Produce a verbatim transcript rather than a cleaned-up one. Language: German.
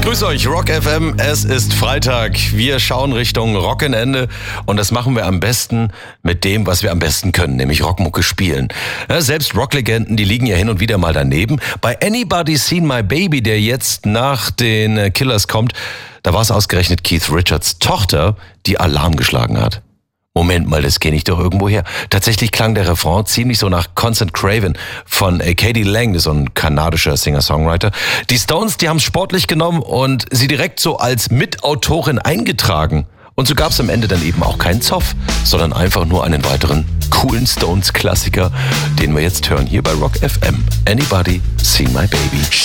Grüß euch, Rock F M, es ist Freitag. Wir schauen Richtung Rock'n'Ende und das machen wir am besten mit dem, was wir am besten können, nämlich Rockmucke spielen. Ja, selbst Rocklegenden, die liegen ja hin und wieder mal daneben. Bei Anybody Seen My Baby, der jetzt nach den Killers kommt, da war es ausgerechnet Keith Richards Tochter, die Alarm geschlagen hat. Moment mal, das kenne ich doch irgendwo her. Tatsächlich klang der Refrain ziemlich so nach Constant Craven von Katie Lang, das ist so ein kanadischer Singer-Songwriter. Die Stones, die haben es sportlich genommen und sie direkt so als Mitautorin eingetragen. Und so gab es am Ende dann eben auch keinen Zoff, sondern einfach nur einen weiteren coolen Stones-Klassiker, den wir jetzt hören hier bei Rock F M. Anybody Seen My Baby?